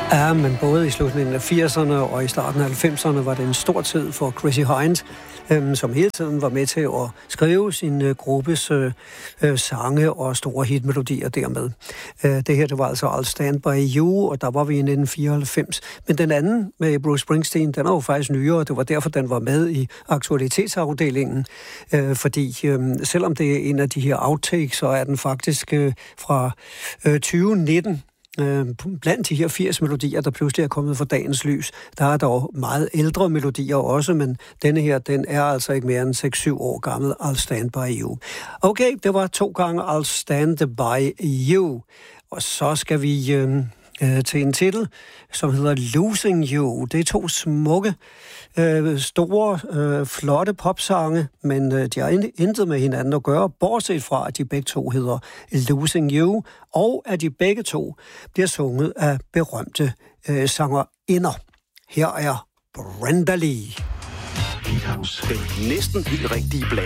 Ja, men både i slutningen af 80'erne og i starten af 90'erne var det en stor tid for Chrissie Hynde, som hele tiden var med til at skrive sin gruppes sange og store hitmelodier dermed. Det her, det var altså I'll Stand By You, og der var vi i 1994. Men den anden med Bruce Springsteen, den er jo faktisk nyere, og det var derfor, den var med i aktualitetsafdelingen. Fordi selvom det er en af de her outtakes, så er den faktisk fra 2019, blandt de her 80 melodier, der pludselig er kommet for dagens lys. Der er dog meget ældre melodier også, men denne her, den er altså ikke mere end 6-7 år gammel. I'll Stand By You. Okay, det var 2 gange I'll Stand By You. Og så skal vi til en titel, som hedder Losing You. Det er 2 smukke, store, flotte popsange, men de har intet med hinanden at gøre, bortset fra, at de begge 2 hedder Losing You, og at de begge 2 bliver sunget af berømte sangerinder. Her er Brenda Lee. Den næsten helt rigtige blanding